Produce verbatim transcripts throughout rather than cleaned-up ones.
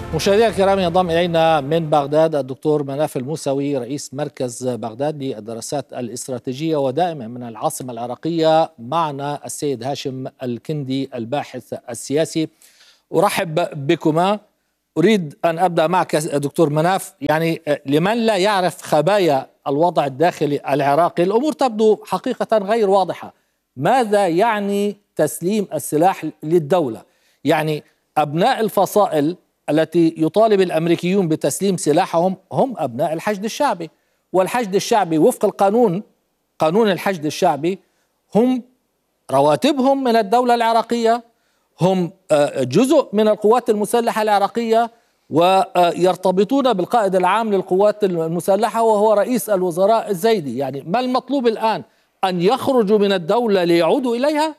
مشاهدينا الكرام، ينضم إلينا من بغداد الدكتور مناف الموسوي رئيس مركز بغداد للدراسات الاستراتيجية، ودائما من العاصمة العراقية معنا السيد هاشم الكندي الباحث السياسي. أرحب بكما. أريد أن أبدأ معك دكتور مناف، يعني لمن لا يعرف خبايا الوضع الداخلي العراقي الأمور تبدو حقيقة غير واضحة. ماذا يعني تسليم السلاح للدولة؟ يعني أبناء الفصائل التي يطالب الأمريكيون بتسليم سلاحهم هم أبناء الحشد الشعبي، والحشد الشعبي وفق القانون، قانون الحشد الشعبي، هم رواتبهم من الدولة العراقية، هم جزء من القوات المسلحة العراقية، ويرتبطون بالقائد العام للقوات المسلحة وهو رئيس الوزراء الزيدي. يعني ما المطلوب الآن؟ أن يخرجوا من الدولة ليعودوا إليها؟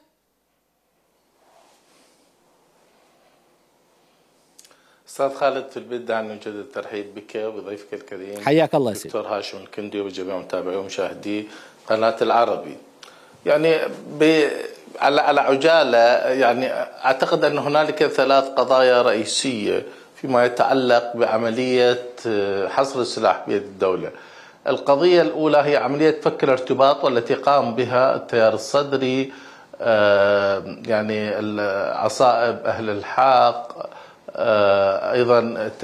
أستاذ خالد، في البداية نجد الترحيب بك وبضيفك الكريم حياك الله سيدي دكتور هاشم الكندي وجميع متابعي ومشاهدي قناة العربي. يعني على على عجالة، يعني أعتقد أن هنالك ثلاث قضايا رئيسية فيما يتعلق بعملية حصر السلاح بيد الدولة. القضية الأولى هي عملية فك الارتباط والتي قام بها التيار الصدري، يعني عصائب أهل الحاق، أيضا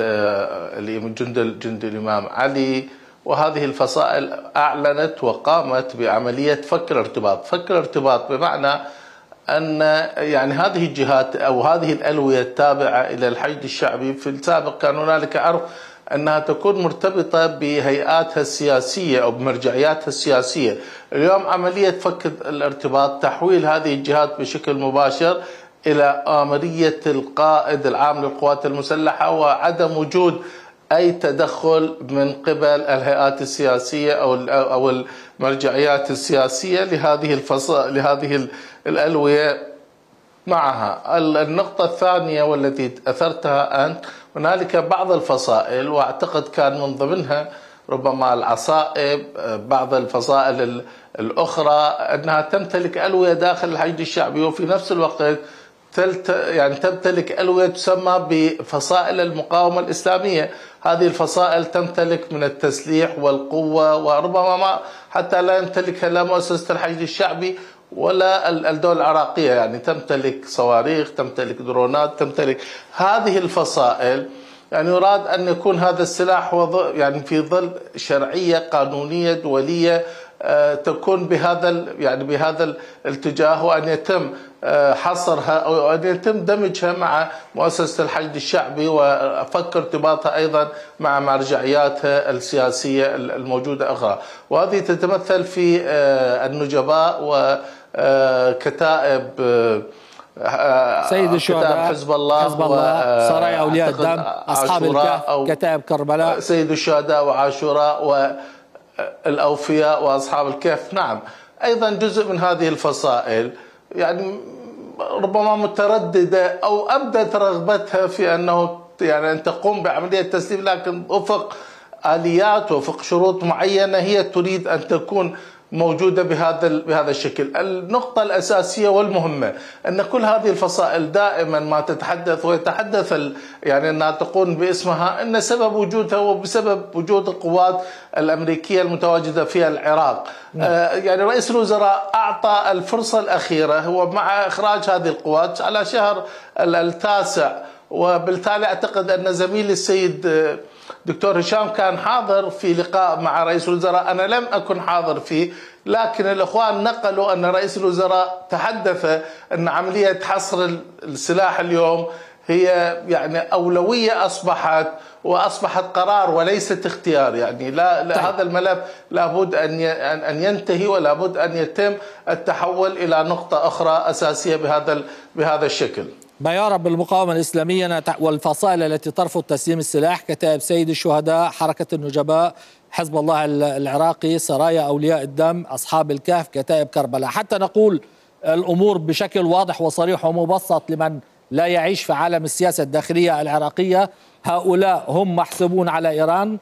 جند جند الإمام علي، وهذه الفصائل أعلنت وقامت بعملية فك الارتباط. فك الارتباط بمعنى أن يعني هذه الجهات أو هذه الألوية التابعة إلى الحشد الشعبي في السابق كان هنالك عرف أنها تكون مرتبطة بهيئاتها السياسية أو بمرجعياتها السياسية. اليوم عملية فك الارتباط تحويل هذه الجهات بشكل مباشر إلى آمرية القائد العام للقوات المسلحة، وعدم وجود أي تدخل من قبل الهيئات السياسية أو أو المرجعيات السياسية لهذه الفصائل لهذه الألوية معها. النقطة الثانية والتي أثرتها أنت، هنالك بعض الفصائل وأعتقد كان من ضمنها ربما العصائب، بعض الفصائل الأخرى أنها تمتلك ألوية داخل الحشد الشعبي، وفي نفس الوقت يعني تمتلك ألوية تسمى بفصائل المقاومة الإسلامية. هذه الفصائل تمتلك من التسليح والقوة، وربما ما حتى لا يمتلكها لا مؤسسة الحشد الشعبي ولا الدولة العراقية. يعني تمتلك صواريخ، تمتلك درونات، تمتلك هذه الفصائل. يعني يراد أن يكون هذا السلاح يعني في ظل شرعية قانونية دولية تكون بهذا يعني بهذا الاتجاه، وأن يتم حصرها أو أن يتم دمجها مع مؤسسة الحشد الشعبي وفك ارتباطها أيضا مع مرجعياتها السياسية الموجودة أخرى. وهذه تتمثل في النجباء وكتائب سيد الشهداء، حزب الله, حزب الله سرايا أولياء الدم، أصحاب الكهف، كتائب كربلاء، سيد الشهداء وعاشوراء والأوفياء وأصحاب الكهف. نعم، أيضا جزء من هذه الفصائل يعني ربما مترددة أو أبدت رغبتها في أنه يعني أن تقوم بعملية تسليم، لكن وفق آليات وفق شروط معينة هي تريد أن تكون موجودة بهذا بهذا الشكل. النقطة الأساسية والمهمة أن كل هذه الفصائل دائما ما تتحدث ويتحدث يعني أنها تقول باسمها أن سبب وجودها وبسبب وجود القوات الأمريكية المتواجدة في العراق. آه يعني رئيس الوزراء أعطى الفرصة الأخيرة هو مع إخراج هذه القوات على شهر التاسع، وبالتالي أعتقد أن زميل السيد دكتور هشام كان حاضر في لقاء مع رئيس الوزراء، أنا لم أكن حاضر فيه، لكن الإخوان نقلوا أن رئيس الوزراء تحدث أن عملية حصر السلاح اليوم هي يعني أولوية أصبحت وأصبحت قرار وليست اختيار. يعني لا, لا هذا الملف لابد أن أن ينتهي، ولابد أن يتم التحول إلى نقطة أخرى أساسية بهذا بهذا الشكل. ما يعرف بالمقاومة الإسلامية والفصائل التي ترفض تسليم السلاح، كتائب سيد الشهداء، حركة النجباء، حزب الله العراقي، سرايا أولياء الدم، أصحاب الكهف، كتائب كربلاء، حتى نقول الأمور بشكل واضح وصريح ومبسط لمن لا يعيش في عالم السياسة الداخلية العراقية. هؤلاء هم محسوبون على إيران،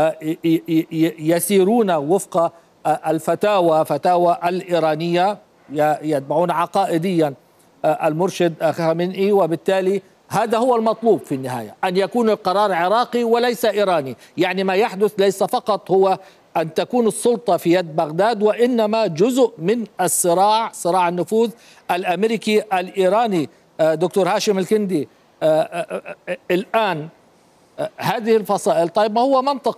يسيرون وفق الفتاوى فتاوى الإيرانية، يتبعون عقائديا المرشد خامنئي، وبالتالي هذا هو المطلوب في النهاية، أن يكون القرار عراقي وليس إيراني. يعني ما يحدث ليس فقط هو أن تكون السلطة في يد بغداد، وإنما جزء من الصراع، صراع النفوذ الأمريكي الإيراني. دكتور هاشم الكندي، الآن هذه الفصائل، طيب ما هو منطق